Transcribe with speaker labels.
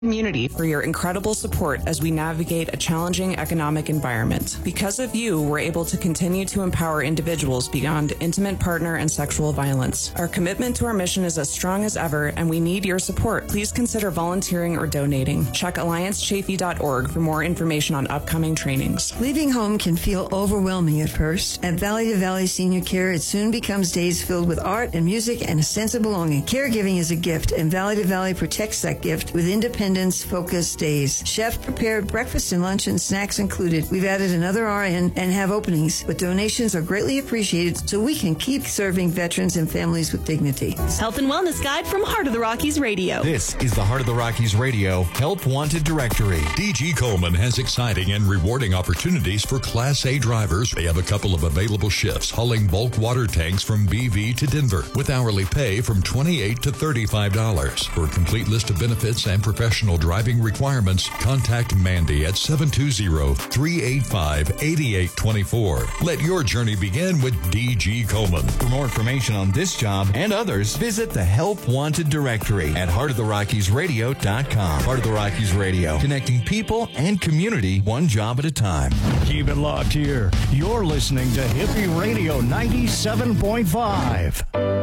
Speaker 1: Community for your incredible support as we navigate a challenging economic environment. Because of you, we're able to continue to empower individuals beyond intimate partner and sexual violence. Our commitment to our mission is as strong as ever, and we need your support. Please consider volunteering or donating. Check alliancechafee.org for more information on upcoming trainings.
Speaker 2: Leaving home can feel overwhelming at first. At Valley to Valley Senior Care, it soon becomes days filled with art and music and a sense of belonging. Caregiving is a gift, and Valley to Valley protects that gift with independence-focused days. Chef-prepared breakfast and lunch and snacks included. We've added another RN and have openings, but donations are greatly appreciated so we can keep serving veterans and families with dignity.
Speaker 3: Health and Wellness Guide from Heart of the Rockies Radio.
Speaker 4: This is the Heart of the Rockies Radio Help Wanted Directory.
Speaker 5: DG Coleman has exciting and rewarding opportunities for Class A drivers. They have a couple of available shifts hauling bulk water tanks from BV to Denver with hourly pay from $28 to $35. For a complete list of benefits and professional driving requirements, contact Mandy at 720-385-8824. Let your journey begin with DG Coleman.
Speaker 4: For more information on this job and others, visit the Help Wanted Directory at heartoftheRockiesradio.com. Heart of the Rockies Radio, connecting people and community one job at a time.
Speaker 6: Keep it locked here. You're listening to Hippie Radio 97.5.